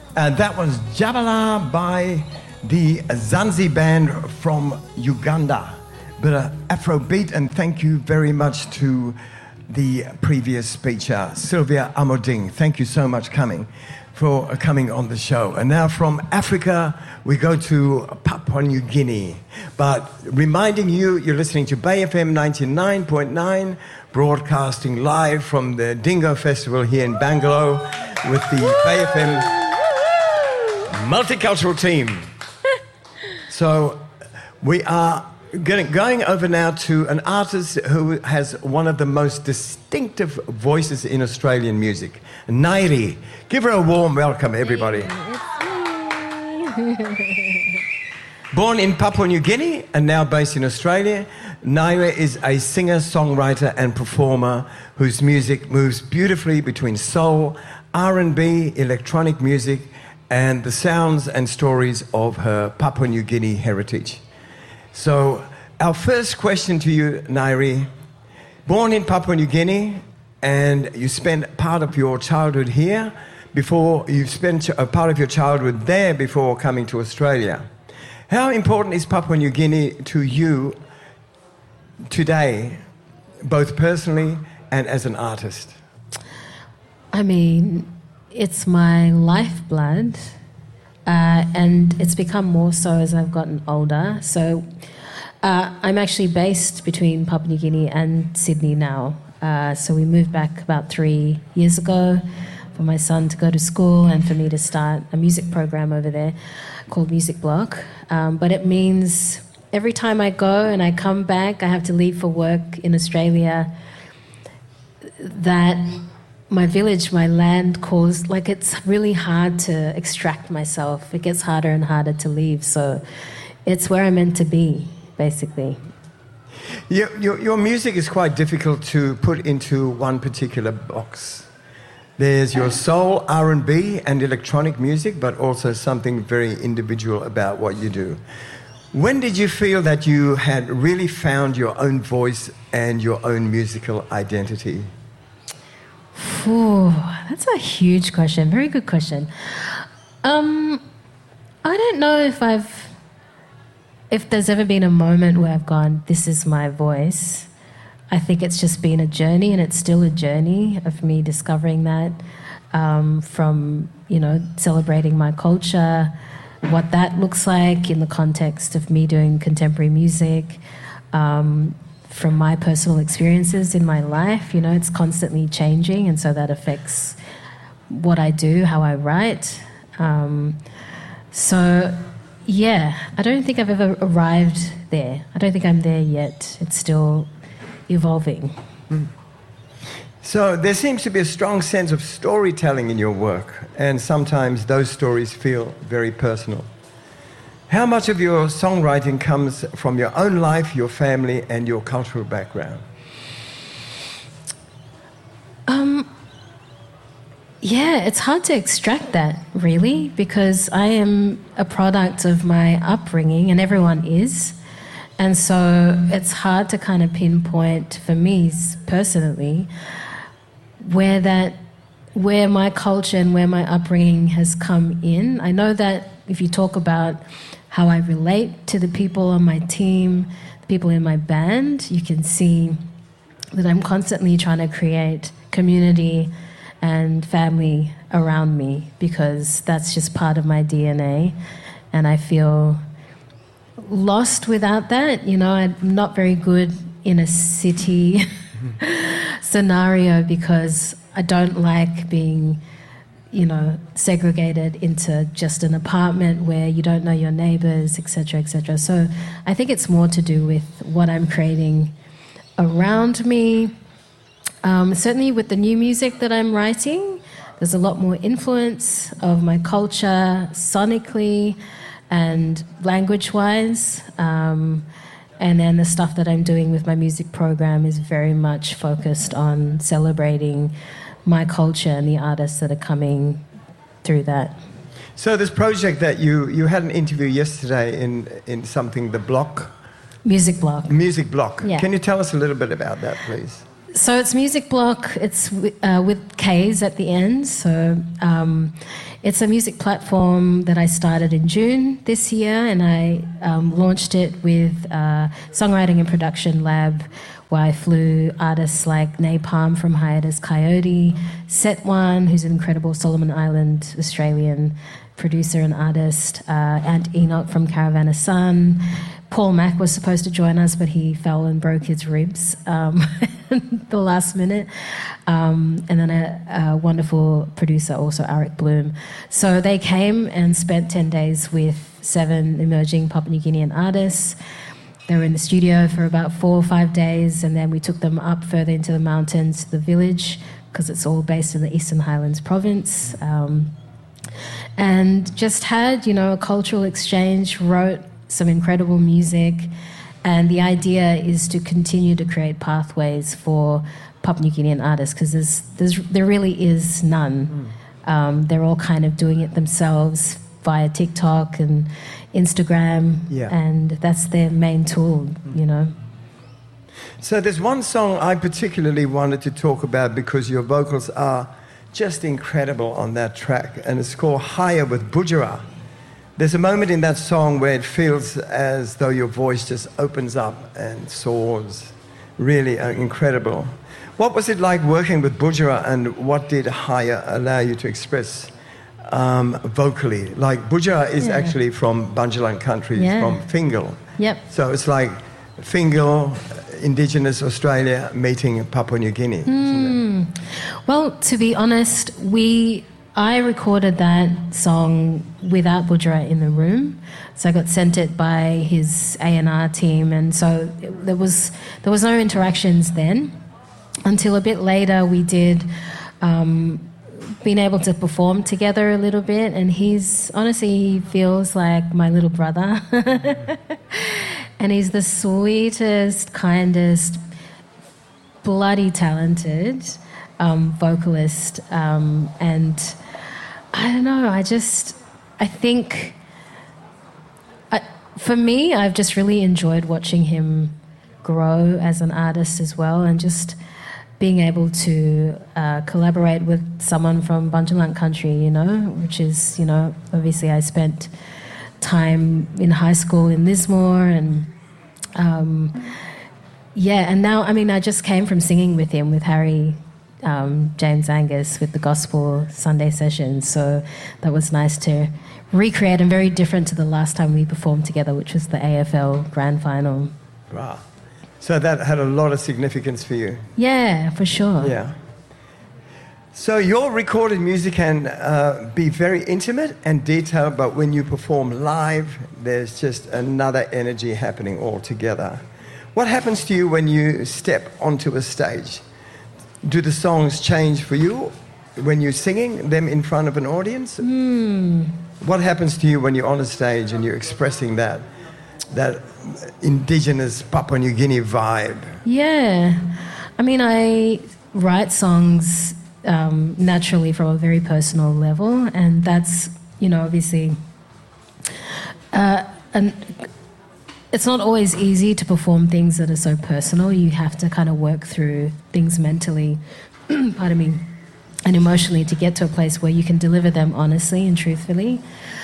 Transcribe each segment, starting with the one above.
And that was Jabala by the Zanzi band from Uganda. But Afrobeat, and thank you very much to the previous speaker, Sylvia Amoding. Thank you so much for coming on the show. And now from Africa, we go to Papua New Guinea. But reminding you, you're listening to Bay FM 99.9, broadcasting live from the Dingo Festival here in Bangalore with the Bay FM multicultural team. So we are going over now to an artist who has one of the most distinctive voices in Australian music, Nairi. Give her a warm welcome, everybody. Born in Papua New Guinea and now based in Australia, Nairi is a singer, songwriter and performer whose music moves beautifully between soul, R&B, electronic music and the sounds and stories of her Papua New Guinea heritage. So our first question to you, Nairi, born in Papua New Guinea and you spent part of your childhood here before you spent a part of your childhood there before coming to Australia. How important is Papua New Guinea to you today, both personally and as an artist? I mean, it's my lifeblood, and it's become more so as I've gotten older. So I'm actually based between Papua New Guinea and Sydney now. So we moved back about 3 years ago for my son to go to school and for me to start a music program over there called Music Block. But it means every time I go and I come back, I have to leave for work in Australia, that my village, my land calls, like it's really hard to extract myself. It gets harder and harder to leave. So it's where I'm meant to be, basically. Your music is quite difficult to put into one particular box. There's your soul, R&B and electronic music, but also something very individual about what you do. When did you feel that you had really found your own voice and your own musical identity? Ooh, that's a huge question. Very good question. I don't know if there's ever been a moment where I've gone, this is my voice. I think it's just been a journey, and it's still a journey of me discovering that, from, celebrating my culture, what that looks like in the context of me doing contemporary music, from my personal experiences in my life. It's constantly changing, and so that affects what I do, how I write. I don't think I've ever arrived there. I don't think I'm there yet. It's still evolving. So there seems to be a strong sense of storytelling in your work, and sometimes those stories feel very personal. How much of your songwriting comes from your own life, your family, and your cultural background? It's hard to extract that, really, because I am a product of my upbringing, and everyone is. And so it's hard to kind of pinpoint for me personally where my culture and where my upbringing has come in. I know that if you talk about how I relate to the people on my team, the people in my band, you can see that I'm constantly trying to create community and family around me, because that's just part of my DNA, and I feel lost without that. I'm not very good in a city scenario because I don't like being, segregated into just an apartment where you don't know your neighbours, etc., etc. So I think it's more to do with what I'm creating around me. Certainly with the new music that I'm writing, there's a lot more influence of my culture sonically and language-wise. And then the stuff that I'm doing with my music program is very much focused on celebrating my culture and the artists that are coming through that. So this project that you had an interview yesterday in something, The Block? Music Block. Music Block. Yeah. Can you tell us a little bit about that, please? So it's Music Block. It's with K's at the end. So It's a music platform that I started in June this year, and I launched it with Songwriting and Production Lab, where I flew artists like Napalm from Hiatus Coyote, Set One, who's an incredible Solomon Island Australian producer and artist, and Enoch from Caravana Sun. Paul Mack was supposed to join us, but he fell and broke his ribs the last minute. And then a wonderful producer, also Arik Bloom. So they came and spent 10 days with 7 emerging Papua New Guinean artists. They were in the studio for about 4 or 5 days, and then we took them up further into the mountains to the village, because it's all based in the Eastern Highlands province. And just had, a cultural exchange, wrote some incredible music, and the idea is to continue to create pathways for Papua New Guinean artists, because there really is none. They're all kind of doing it themselves via TikTok and Instagram, and that's their main tool, So there's one song I particularly wanted to talk about because your vocals are just incredible on that track, and it's called Higher with Budjerah. There's a moment in that song where it feels as though your voice just opens up and soars. Really incredible. What was it like working with Budjerah, and what did Higher allow you to express vocally? Like, Budjerah is actually from Bunjalung country, from Fingal. Yep. So it's like Fingal, Indigenous Australia meeting Papua New Guinea. Isn't it? Well, to be honest, I recorded that song without Budjerah in the room. So I got sent it by his A&R team, and so there was no interactions then. Until a bit later, we did been able to perform together a little bit, and he feels like my little brother. And he's the sweetest, kindest, bloody talented vocalist, and I don't know, I think for me, I've just really enjoyed watching him grow as an artist as well, and just being able to collaborate with someone from Bunjalung country, which is, obviously I spent time in high school in Lismore, and and now, I just came from singing with him, with Harry James Angus, with the Gospel Sunday sessions, so that was nice to recreate, and very different to the last time we performed together, which was the AFL Grand Final. Wow. So that had a lot of significance for you. Yeah, for sure. Yeah. So your recorded music can be very intimate and detailed, but when you perform live, there's just another energy happening altogether. What happens to you when you step onto a stage? Do the songs change for you when you're singing them in front of an audience? What happens to you when you're on a stage and you're expressing that indigenous Papua New Guinea vibe? Yeah. I write songs naturally from a very personal level, and that's, obviously... and it's not always easy to perform things that are so personal. You have to kind of work through things mentally, pardon me, and emotionally to get to a place where you can deliver them honestly and truthfully.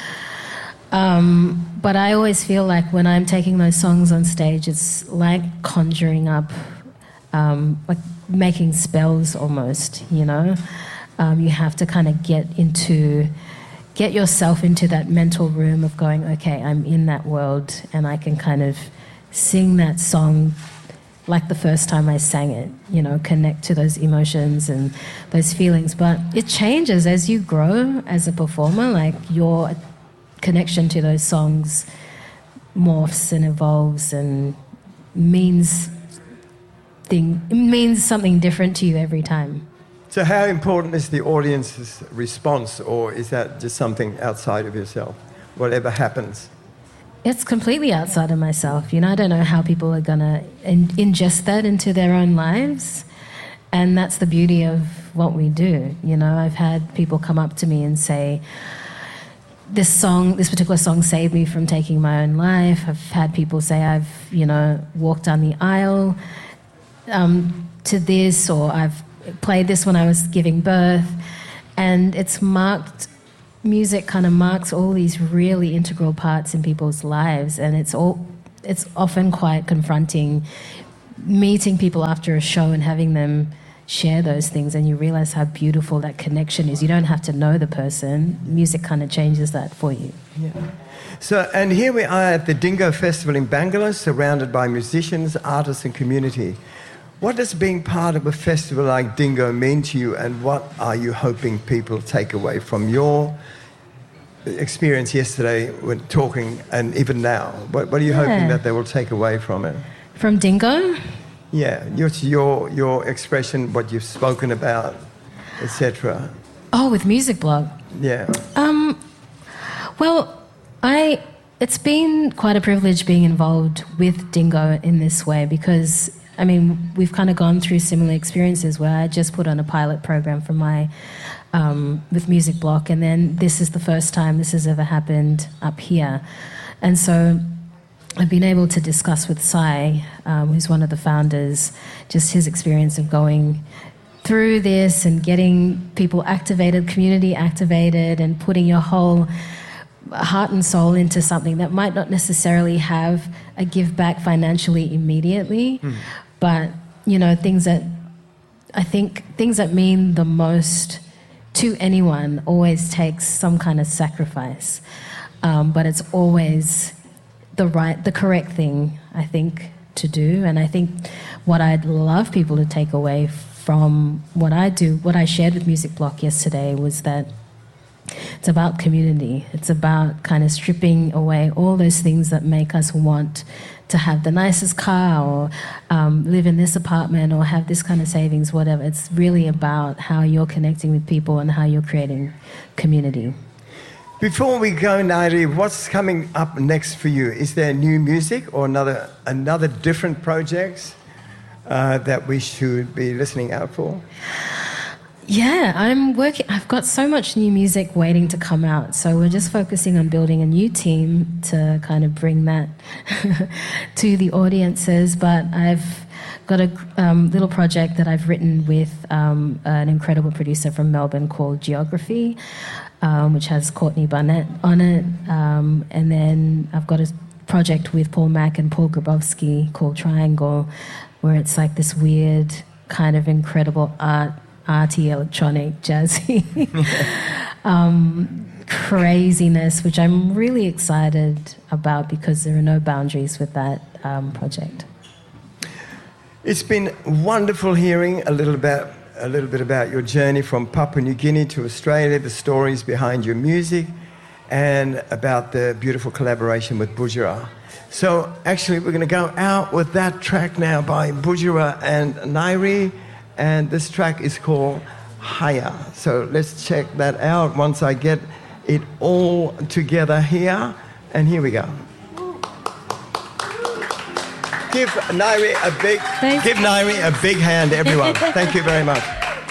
But I always feel like when I'm taking those songs on stage, it's like conjuring up, like making spells almost, You have to kind of get yourself into that mental room of going, okay, I'm in that world, and I can kind of sing that song like the first time I sang it, connect to those emotions and those feelings. But it changes as you grow as a performer, like your connection to those songs morphs and evolves and means something different to you every time. So how important is the audience's response, or is that just something outside of yourself, whatever happens? It's completely outside of myself. I don't know how people are going to ingest that into their own lives, and that's the beauty of what we do. I've had people come up to me and say, this particular song saved me from taking my own life. I've had people say I've, walked down the aisle to this, or I've played this when I was giving birth, and it's marked music kind of marks all these really integral parts in people's lives, and it's often quite confronting meeting people after a show and having them share those things, and you realise how beautiful that connection is. You don't have to know the person. Music kind of changes that for you. Yeah. So, and here we are at the Dingo Festival in Bangalore, surrounded by musicians, artists and community. What does being part of a festival like Dingo mean to you, and what are you hoping people take away from your experience yesterday when talking, and even now? What are you hoping that they will take away from it? From Dingo? Yeah, your expression, what you've spoken about, etc. Oh, with Music Blog? Yeah. Well, it's been quite a privilege being involved with Dingo in this way, because, I mean, we've kind of gone through similar experiences where I just put on a pilot program for my with Music Block, and then this is the first time this has ever happened up here. And so I've been able to discuss with Sai, who's one of the founders, just his experience of going through this and getting people activated, community activated, and putting your whole heart and soul into something that might not necessarily have a give back financially immediately, but, you know, things that mean the most to anyone always takes some kind of sacrifice, but it's always the correct thing, I think, to do. And I think what I'd love people to take away from what I do, what I shared with Music Block yesterday, was that it's about community. It's about kind of stripping away all those things that make us want to have the nicest car, or live in this apartment, or have this kind of savings, whatever. It's really about how you're connecting with people and how you're creating community. Before we go, Nairi, what's coming up next for you? Is there new music or another different projects that we should be listening out for? Yeah, I've got so much new music waiting to come out, so we're just focusing on building a new team to kind of bring that to the audiences. But I've got a little project that I've written with an incredible producer from Melbourne called Geography, which has Courtney Barnett on it. And then I've got a project with Paul Mack and Paul Grabowski called Triangle, where it's like this weird kind of incredible arty, electronic, jazzy craziness, which I'm really excited about because there are no boundaries with that project. It's been wonderful hearing a little bit about your journey from Papua New Guinea to Australia, the stories behind your music, and about the beautiful collaboration with Bujara. So actually we're going to go out with that track now by Bujara and Nairi, and this track is called Haya. So let's check that out once I get it all together here, and here we go. Give Nairi a big hand, everyone. Thank you very much.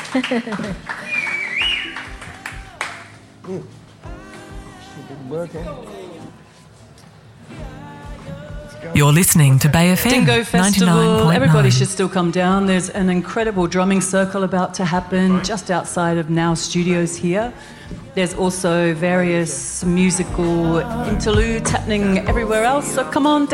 You're listening to Bay FM. Dingo Festival, 99.9. everybody should still come down. There's an incredible drumming circle about to happen just outside of Now Studios here. There's also various musical interludes happening everywhere else, so come on down.